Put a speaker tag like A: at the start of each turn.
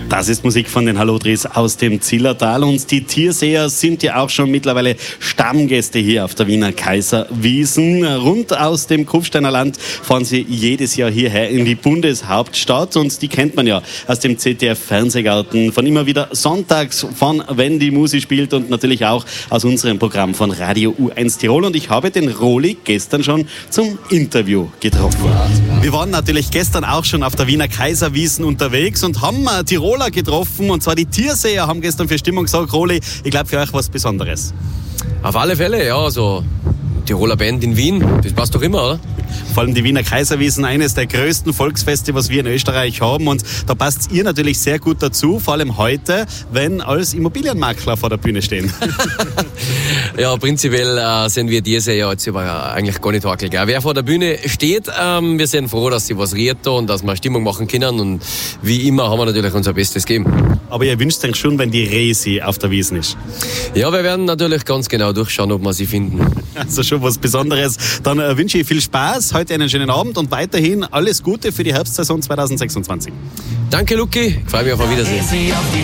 A: Das ist Musik von den Hallodris aus dem Zillertal und die Tierseher sind ja auch schon mittlerweile Stammgäste hier auf der Wiener Kaiserwiesen. Rund aus dem Kufsteiner Land fahren sie jedes Jahr hierher in die Bundeshauptstadt und die kennt man ja aus dem ZDF-Fernsehgarten von immer wieder sonntags von wenn die Musi spielt und natürlich auch aus unserem Programm von Radio U1 Tirol und ich habe den Roli gestern schon zum Interview getroffen. Wir waren natürlich gestern auch schon auf der Wiener Kaiserwiesen unterwegs und haben Tiroler getroffen und zwar die Tierseher haben gestern für Stimmung gesagt, Roli, ich glaube für euch was Besonderes.
B: Auf alle Fälle, ja, also Tiroler Band in Wien, das passt doch immer, oder?
A: Vor allem die Wiener Kaiserwiesen, eines der größten Volksfeste, was wir in Österreich haben und da passt ihr natürlich sehr gut dazu, vor allem heute, wenn als Immobilienmakler vor der Bühne stehen.
B: Ja, prinzipiell sind wir diese ja jetzt aber eigentlich gar nicht hakelig. Wer vor der Bühne steht, wir sind froh, dass sie was riecht und dass wir Stimmung machen können und wie immer haben wir natürlich unser Bestes gegeben.
A: Aber ihr wünscht euch schon, wenn die Resi auf der Wiesn ist?
B: Ja, wir werden natürlich ganz genau durchschauen, ob wir sie finden.
A: Also schon was Besonderes. Dann wünsche ich viel Spaß, heute einen schönen Abend und weiterhin alles Gute für die Herbstsaison 2026.
B: Danke, Luki. Ich freue mich auf ein Wiedersehen.